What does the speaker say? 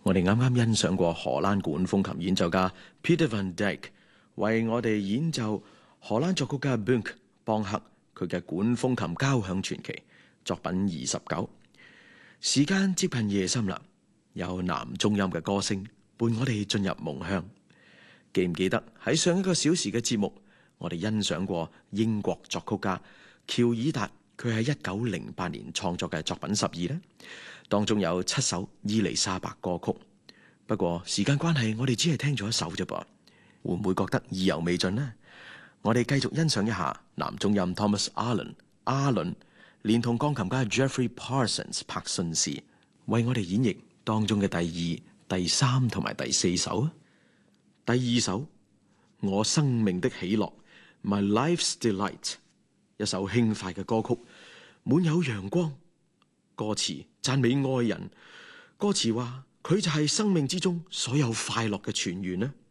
我哋啱啱欣賞過荷蘭管風琴演奏家 Peter van Dijk 為我哋演奏荷蘭作曲家 邦克佢嘅管風琴交響傳奇作品29。時間接近夜深啦，有男中音嘅歌聲伴我哋進入夢鄉。記唔記得喺上一個小時嘅節目，我哋欣賞過英國作曲家喬爾達佢喺1908年創作嘅作品12呢？當中有7首伊麗莎白歌曲。不過時間關係，我哋只係聽咗1首啫噃，會唔會覺得意猶未盡呢？我哋繼續欣賞一下男中音 Thomas Allen 阿倫連同鋼琴家 Jeffrey Parsons 柏遜士為我哋演繹當中嘅第2、第3同埋第4首啊。第2首我生命的喜樂 My Life's Delight， 一首輕快嘅歌曲，滿有陽光。歌詞讚美愛人，歌詞話佢就係生命之中所有快樂嘅泉源呢。